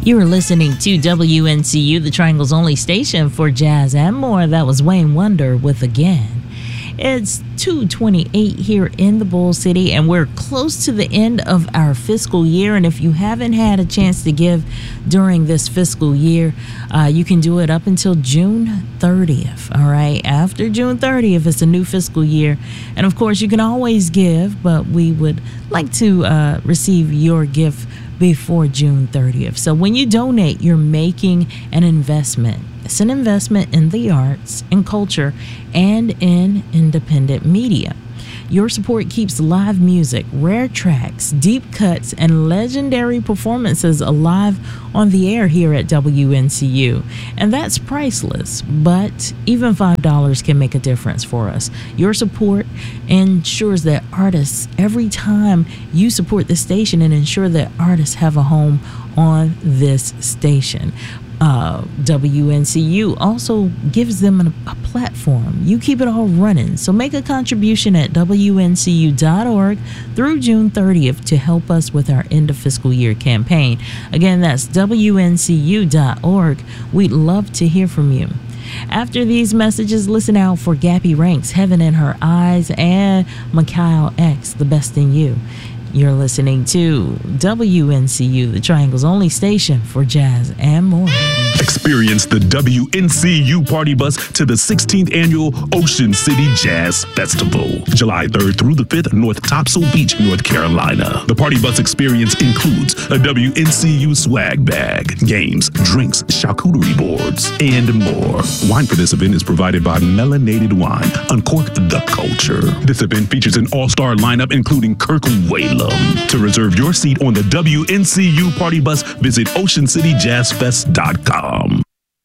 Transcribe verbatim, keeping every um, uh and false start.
You were listening to W N C U, the Triangle's only station for jazz and more. That was Wayne Wonder with Again. It's two twenty-eight here in the Bull City, and we're close to the end of our fiscal year. And if you haven't had a chance to give during this fiscal year, uh, you can do it up until June thirtieth. All right. After June thirtieth, it's a new fiscal year. And of course, you can always give, but we would like to uh, receive your gift before June thirtieth. So when you donate, you're making an investment. It's an investment in the arts and culture and in independent media. Your support keeps live music, rare tracks, deep cuts, and legendary performances alive on the air here at W N C U. And that's priceless, but even five dollars can make a difference for us. Your support ensures that artists, every time you support the station, and ensure that artists have a home on this station. Uh, W N C U also gives them a, a platform. You keep it all running. So make a contribution at W N C U dot org through June thirtieth to help us with our end of fiscal year campaign. Again, that's W N C U dot org. We'd love to hear from you. After these messages, listen out for Gappy Ranks, Heaven in Her Eyes, and Mikhail X, The Best in You. You're listening to W N C U, the Triangle's only station for jazz and more. Experience the W N C U Party Bus to the sixteenth Annual Ocean City Jazz Festival, July third through the fifth, North Topsail Beach, North Carolina. The Party Bus experience includes a W N C U swag bag, games, drinks, charcuterie boards, and more. Wine for this event is provided by Melanated Wine. Uncork the culture. This event features an all-star lineup including Kirk Whalum. To reserve your seat on the W N C U Party Bus, visit ocean city jazz fest dot com.